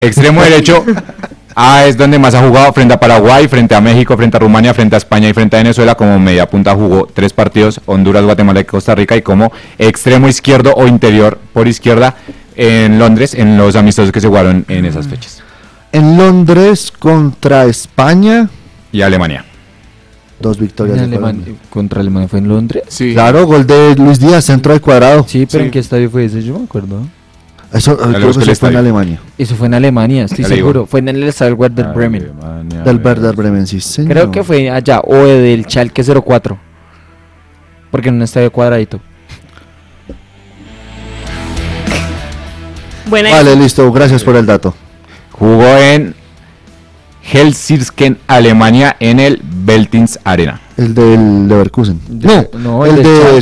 Extremo derecho, es donde más ha jugado, frente a Paraguay, frente a México, frente a Rumania, frente a España y frente a Venezuela. Como media punta jugó 3 partidos, Honduras, Guatemala y Costa Rica, y como extremo izquierdo o interior por izquierda en Londres, en los amistosos que se jugaron en esas fechas. En Londres contra España y Alemania. 2 victorias de Colombia. ¿Contra Alemania fue en Londres? Sí. Claro, gol de Luis Díaz, centro de Cuadrado. Sí, pero ¿en qué estadio fue ese? Yo me acuerdo. Eso, creo que eso fue en Alemania. Eso fue en Alemania, estoy seguro. Fue en el estadio Werder Bremen. Del Werder Bremen, sí, señor. Creo que fue allá, o del Schalke 04. Porque en un estadio cuadradito. Vale, listo, gracias por el dato. Jugó en Helsinki, Alemania, en el Veltins Arena. El del Leverkusen. No, el de